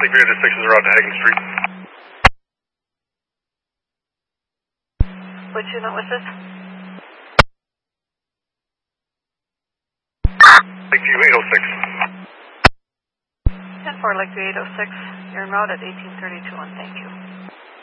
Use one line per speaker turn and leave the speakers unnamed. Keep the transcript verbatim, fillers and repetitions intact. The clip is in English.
Lake three oh six is around Hagen Street.
Which unit was this?
Lakeview eight oh six.
ten four Lakeview eight oh six. You're en route at eighteen thirty-two, and thank you.